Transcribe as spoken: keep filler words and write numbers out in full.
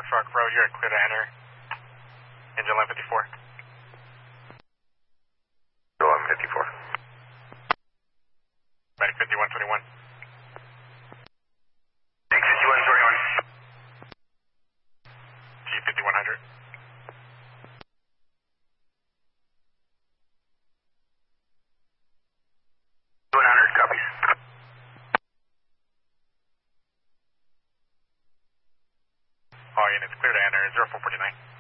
Fox Rock Road, you're clear to enter. Engine line fifty-four. Line fifty-four. Medic fifty-one twenty-one. Medic fifty-one twenty-one. G fifty-one hundred. one hundred, copies. All units clear to enter, zero four forty-nine.